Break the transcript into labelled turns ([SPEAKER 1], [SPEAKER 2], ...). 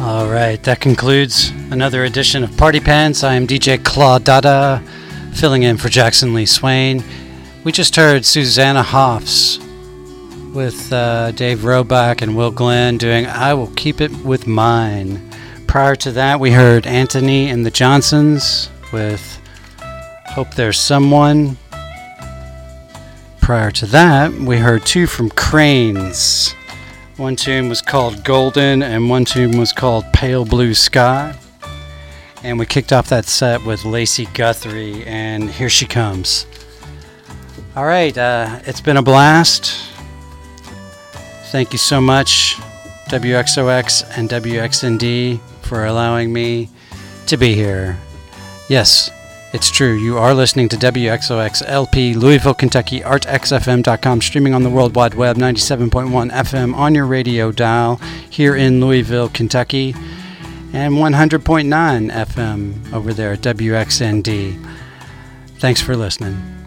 [SPEAKER 1] All right, that concludes another edition of Party Pants. I am DJ Claudada, filling in for Jackson Lee Swain. We just heard Susanna Hoffs with Dave Roback and Will Glenn doing I Will Keep It With Mine. Prior to that, we heard Anthony and the Johnsons with Hope There's Someone. Prior to that, we heard two from Cranes. One tune was called Golden and one tune was called Pale Blue Sky. And we kicked off that set with Lacey Guthrie and Here She Comes. All right, it's been a blast. Thank you so much, WXOX and WXND, for allowing me to be here. Yes, it's true. You are listening to WXOX LP, Louisville, Kentucky, artxfm.com, streaming on the World Wide Web, 97.1 FM on your radio dial here in Louisville, Kentucky, and 100.9 FM over there at WXND. Thanks for listening.